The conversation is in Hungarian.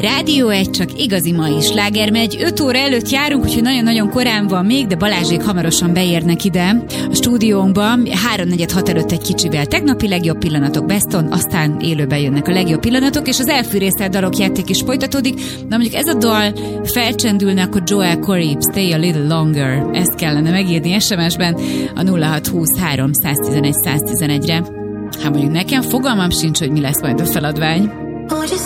Rádió 1, csak igazi mai sláger megy. 5 óra előtt járunk, úgyhogy nagyon-nagyon korán van még, de Balázsék hamarosan beérnek ide a stúdiónkba. 3-4-6 előtt egy kicsivel. Tegnapi legjobb pillanatok Beston, aztán élőben jönnek a legjobb pillanatok, és az elfűrészelt dalokjáték is folytatódik. Na mondjuk ez a dal felcsendülne, akkor Joel Corey, Stay a Little Longer. Ezt kellene megírni SMS-ben a 0620 111 111-re. Hát mondjuk nekem fogalmam sincs, hogy mi lesz majd a feladvány. Would you